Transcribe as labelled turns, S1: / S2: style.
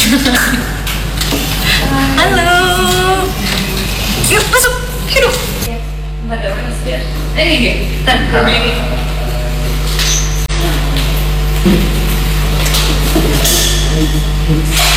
S1: Halo. Yuk masuk. Hidup. Ada orang ya. Ini. Ini.